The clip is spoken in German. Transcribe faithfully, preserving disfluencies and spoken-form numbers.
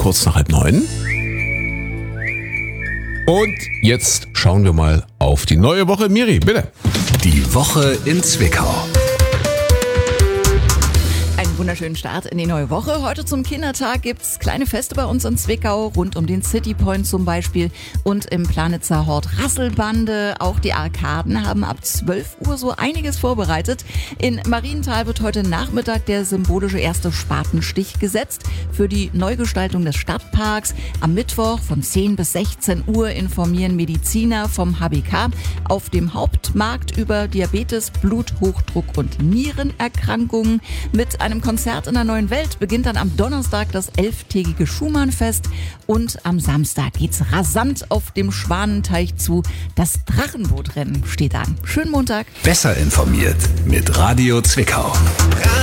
kurz nach halb neun. Und jetzt schauen wir mal auf die neue Woche. Miri, bitte. Die Woche in Zwickau. Einen wunderschönen Start in die neue Woche. Heute zum Kindertag gibt's kleine Feste bei uns in Zwickau, rund um den City Point zum Beispiel und im Planitzer Hort Rasselbande. Auch die Arkaden haben ab zwölf Uhr so einiges vorbereitet. In Marienthal wird heute Nachmittag der symbolische erste Spatenstich gesetzt für die Neugestaltung des Stadtparks. Am Mittwoch von zehn bis sechzehn Uhr informieren Mediziner vom H B K auf dem Hauptmarkt über Diabetes, Bluthochdruck und Nierenerkrankungen. Mit einem Konzert in der neuen Welt beginnt dann am Donnerstag das elftägige Schumann-Fest und am Samstag geht's rasant auf dem Schwanenteich zu. Das Drachenbootrennen steht an. Schönen Montag. Besser informiert mit Radio Zwickau.